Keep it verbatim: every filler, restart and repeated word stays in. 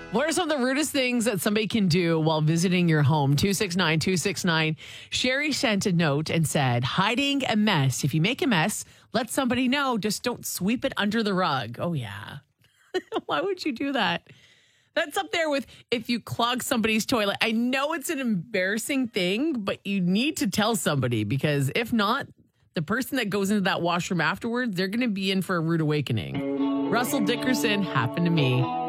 What are some of the rudest things that somebody can do while visiting your home? two six nine, two six nine. Sherry sent a note and said, hiding a mess. If you make a mess, let somebody know. Just don't sweep it under the rug. Oh, yeah. Why would you do that? That's up there with if you clog somebody's toilet. I know it's an embarrassing thing, but you need to tell somebody, because if not, the person that goes into that washroom afterwards, they're going to be in for a rude awakening. Russell Dickerson, happened to me.